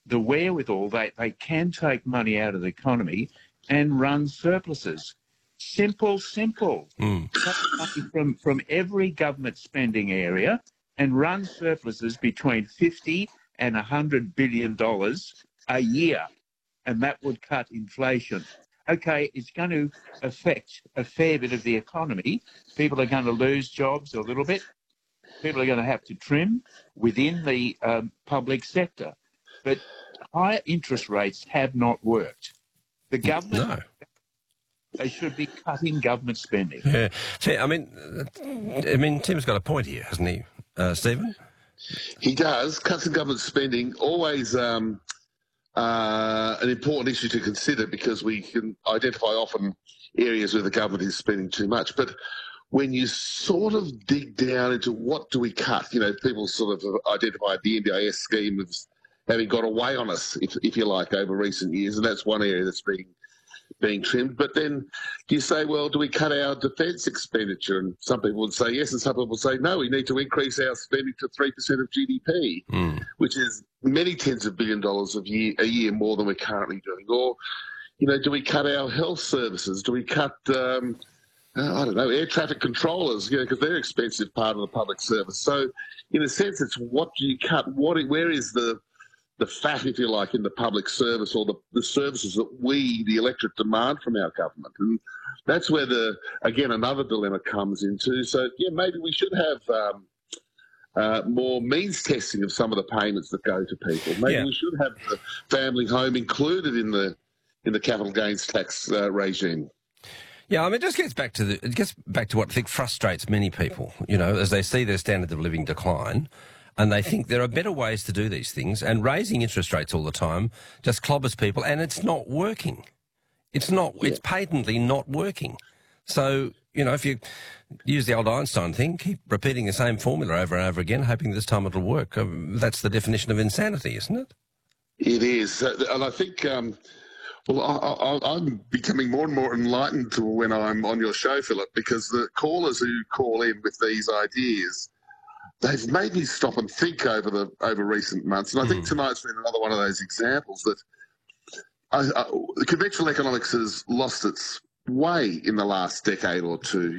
the wherewithal, they can take money out of the economy and run surpluses. Simple. Take money from every government spending area and run surpluses between $50 and $100 billion a year, and that would cut inflation. Okay, it's going to affect a fair bit of the economy. People are going to lose jobs a little bit. People are going to have to trim within the public sector. But higher interest rates have not worked. The government... No. They should be cutting government spending. Yeah. See, I mean, Tim's got a point here, hasn't he, Stephen? He does. Cuts in government spending, always an important issue to consider, because we can identify often areas where the government is spending too much. But when you sort of dig down into what do we cut, people sort of identified the NDIS scheme as having got away on us, if you like, over recent years, and that's one area that's being trimmed. But then you say, well, do we cut our defence expenditure? And some people would say yes, and some people would say no, we need to increase our spending to 3% of GDP, which is many tens of $billions a year more than we're currently doing. Or, do we cut our health services? Do we cut, I don't know, air traffic controllers, because they're an expensive part of the public service. So in a sense, it's what do you cut? Where is the fat, if you like, in the public service, or the services that we, the electorate, demand from our government? And that's where another dilemma comes into. So, maybe we should have more means testing of some of the payments that go to people. Maybe we should have the family home included in the capital gains tax regime. Yeah, I mean, it gets back to what I think frustrates many people, as they see their standard of living decline. And they think there are better ways to do these things, and raising interest rates all the time just clobbers people, and it's not working. It's patently not working. So, if you use the old Einstein thing, keep repeating the same formula over and over again, hoping this time it'll work. That's the definition of insanity, isn't it? It is. And I think, I'm becoming more and more enlightened when I'm on your show, Philip, because the callers who call in with these ideas, they've made me stop and think over recent months. And I think tonight's been another one of those examples that conventional economics has lost its way in the last decade or two.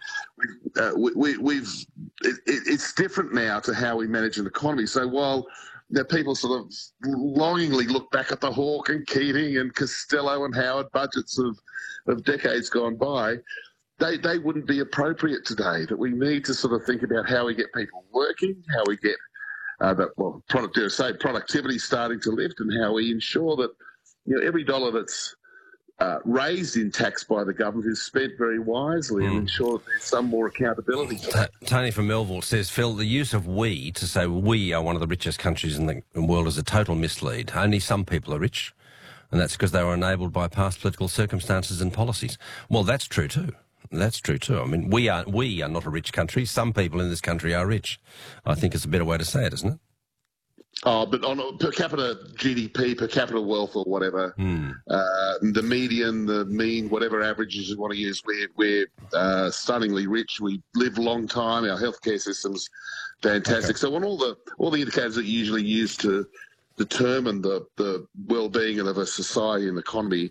It's different now to how we manage an economy. So while people sort of longingly look back at the Hawke and Keating and Costello and Howard budgets of decades gone by, they wouldn't be appropriate today. That we need to sort of think about how we get people working, how we get productivity starting to lift, and how we ensure that every dollar that's raised in tax by the government is spent very wisely, and ensure that there's some more accountability. Tony from Melville says, Phil, the use of we to say we are one of the richest countries in the world is a total mislead. Only some people are rich, and that's because they were enabled by past political circumstances and policies. Well, that's true too. That's true too. I mean, we are not a rich country. Some people in this country are rich. I think it's a better way to say it, isn't it? Oh, but on a per capita GDP, per capita wealth or whatever, the median, the mean, whatever averages you want to use, we're stunningly rich. We live a long time. Our healthcare system's fantastic. Okay. So on all the indicators that you usually use to determine the well-being of a society and economy,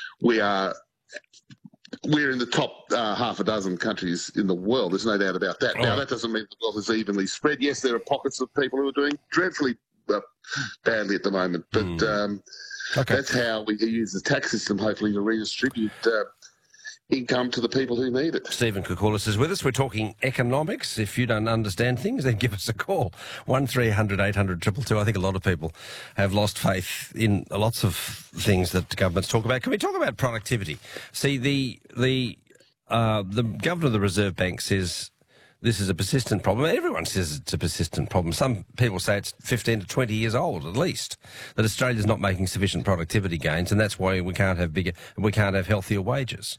we're in the top half a dozen countries in the world. There's no doubt about that. Now, that doesn't mean the wealth is evenly spread. Yes, there are pockets of people who are doing dreadfully badly at the moment, but that's how we use the tax system, hopefully, to redistribute income to the people who need it. Stephen Koukoulas is with us. We're talking economics. If you don't understand things, then give us a call. 1300 800 222. I think a lot of people have lost faith in lots of things that governments talk about. Can we talk about productivity? See, the governor of the Reserve Bank says this is a persistent problem. Everyone says it's a persistent problem. Some people say it's 15 to 20 years old at least, that Australia's not making sufficient productivity gains, and that's why we can't have healthier wages.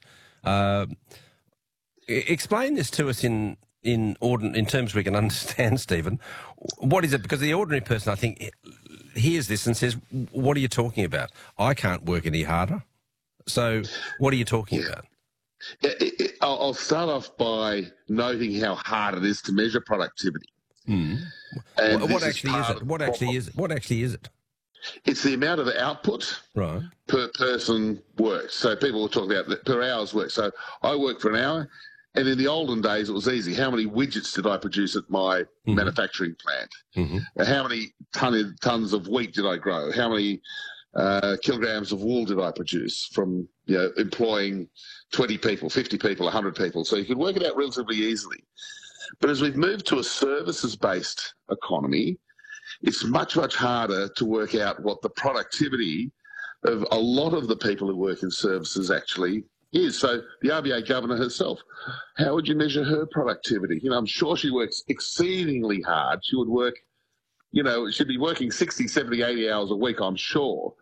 Explain this to us in terms we can understand, Stephen. What is it? Because the ordinary person, I think, hears this and says, what are you talking about? I can't work any harder. So what are you talking about? I'll start off by noting how hard it is to measure productivity. What actually is it? What actually is it? It's the amount of output per person worked. So people were talking about per hour's work. So I work for an hour, and in the olden days it was easy. How many widgets did I produce at my manufacturing plant? How many tons of wheat did I grow? How many kilograms of wool did I produce from employing 20 people, 50 people, 100 people? So you could work it out relatively easily. But as we've moved to a services-based economy, it's much, much harder to work out what the productivity of a lot of the people who work in services actually is. So the RBA governor herself, how would you measure her productivity? I'm sure she works exceedingly hard. She would work, she'd be working 60, 70, 80 hours a week, I'm sure.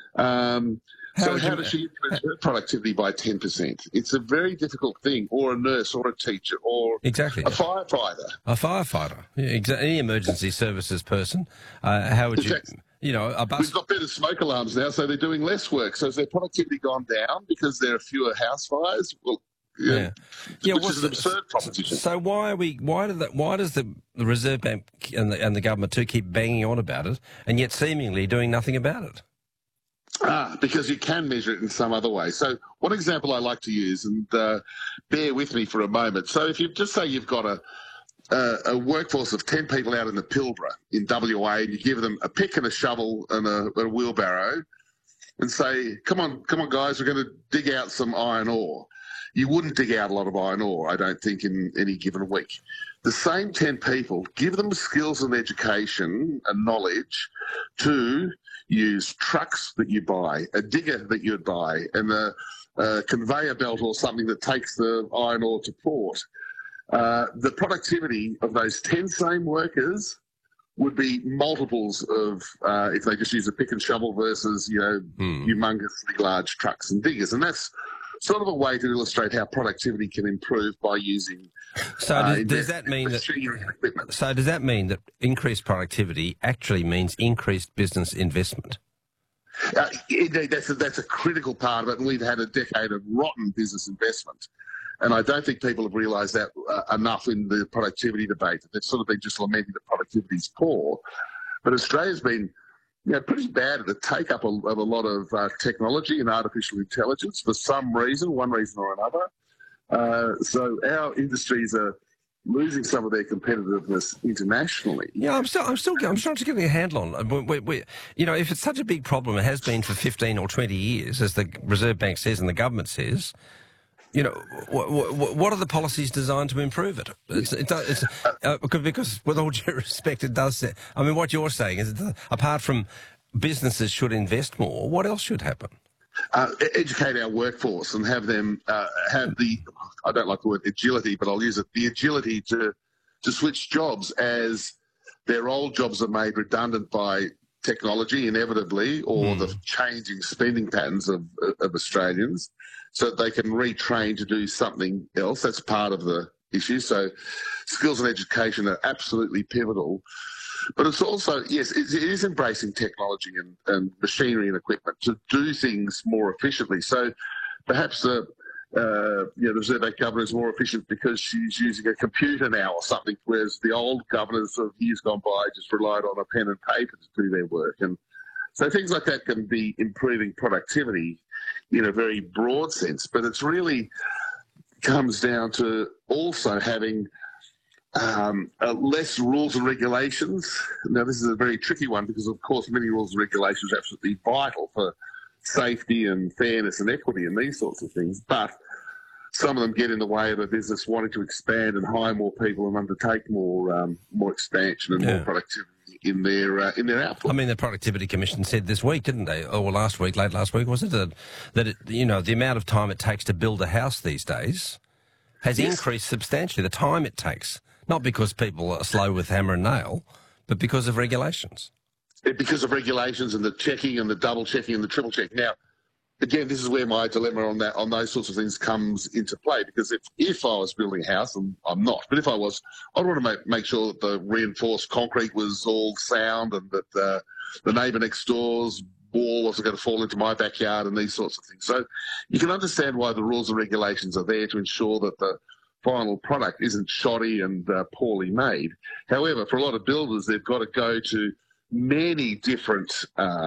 How does she increase her productivity by 10%? It's a very difficult thing. Or a nurse, or a teacher, or a firefighter. A firefighter, any emergency services person. How would a bus? We've got better smoke alarms now, so they're doing less work. So has their productivity gone down because there are fewer house fires? Well, which is an absurd proposition. So why does the Reserve Bank and the government too keep banging on about it, and yet seemingly doing nothing about it? Because you can measure it in some other way. So one example I like to use, and bear with me for a moment. So if you just say you've got a workforce of 10 people out in the Pilbara in WA, and you give them a pick and a shovel and a wheelbarrow and say, come on, guys, we're going to dig out some iron ore. You wouldn't dig out a lot of iron ore, I don't think, in any given week. The same 10 people, give them skills and education and knowledge to use trucks that you buy, a digger that you'd buy, and a conveyor belt or something that takes the iron ore to port. The productivity of those 10 same workers would be multiples of if they just use a pick and shovel versus, humongously large trucks and diggers. And that's sort of a way to illustrate how productivity can improve by using. So does that mean that increased productivity actually means increased business investment? That's a critical part of it, and we've had a decade of rotten business investment. And I don't think people have realised that enough in the productivity debate. They've sort of been just lamenting that productivity is poor. But Australia's been pretty bad at the take-up of a lot of technology and artificial intelligence for some reason, one reason or another. So our industries are losing some of their competitiveness internationally. Yeah, I'm still trying to get a handle on. If it's such a big problem, it has been for 15 or 20 years, as the Reserve Bank says and the government says. What are the policies designed to improve it? Because with all due respect, it does. I mean, what you're saying is, apart from businesses should invest more, what else should happen? Educate our workforce and have them have the, I don't like the word agility, but I'll use it, the agility to switch jobs as their old jobs are made redundant by technology, inevitably, or the changing spending patterns of Australians, so that they can retrain to do something else. That's part of the issue. So skills and education are absolutely pivotal. But it's also, yes, it is embracing technology and machinery and equipment to do things more efficiently. So perhaps the Reserve Bank governor is more efficient because she's using a computer now or something, whereas the old governors of years gone by just relied on a pen and paper to do their work. And so things like that can be improving productivity in a very broad sense, but it's really comes down to also having less rules and regulations. Now, this is a very tricky one because, of course, many rules and regulations are absolutely vital for safety and fairness and equity and these sorts of things, but some of them get in the way of a business wanting to expand and hire more people and undertake more expansion and more productivity in their output. I mean, the Productivity Commission said this week, didn't they? Or late last week, was it? That the amount of time it takes to build a house these days has increased substantially. The time it takes, not because people are slow with hammer and nail, but because of regulations. Because of regulations and the checking and the double checking and the triple checking. Now, again, this is where my dilemma on those sorts of things comes into play, because if I was building a house, and I'm not, but if I was, I'd want to make sure that the reinforced concrete was all sound and that the neighbour next door's wall wasn't going to fall into my backyard and these sorts of things. So you can understand why the rules and regulations are there to ensure that the final product isn't shoddy and poorly made. However, for a lot of builders, they've got to go to many different